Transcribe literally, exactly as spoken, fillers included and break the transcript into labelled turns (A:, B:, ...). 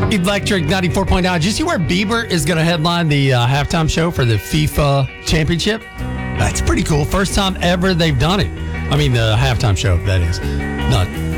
A: Electric ninety-four point nine. Did you see where Bieber is going to headline the uh, halftime show for the FIFA Championship? That's pretty cool. First time ever they've done it. I mean, the halftime show, that is. Not